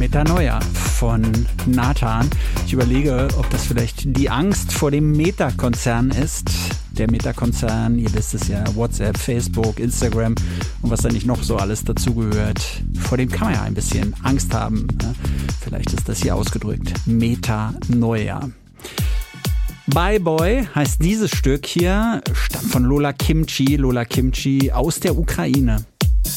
Metanoia von Nathan. Ich überlege, ob das vielleicht die Angst vor dem Meta-Konzern ist. Der Meta-Konzern, ihr wisst es ja, WhatsApp, Facebook, Instagram und was da nicht noch so alles dazugehört. Vor dem kann man ja ein bisschen Angst haben. Vielleicht ist das hier ausgedrückt. Metanoia. Bye Boy heißt dieses Stück hier, stammt von Lola Kimchi aus der Ukraine.